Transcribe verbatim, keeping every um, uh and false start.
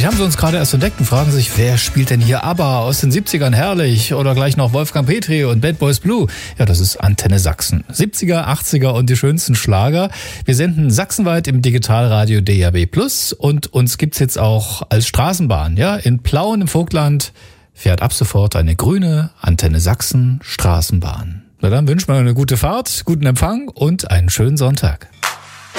Vielleicht haben Sie uns gerade erst entdeckt und fragen sich, wer spielt denn hier ABBA aus den siebzigern herrlich oder gleich noch Wolfgang Petri und Bad Boys Blue? Ja, das ist Antenne Sachsen. siebziger, achtziger und die schönsten Schlager. Wir senden sachsenweit im Digitalradio D A B plus und uns gibt's jetzt auch als Straßenbahn. Ja, in Plauen im Vogtland fährt ab sofort eine grüne Antenne Sachsen Straßenbahn. Na dann wünschen wir eine gute Fahrt, guten Empfang und einen schönen Sonntag.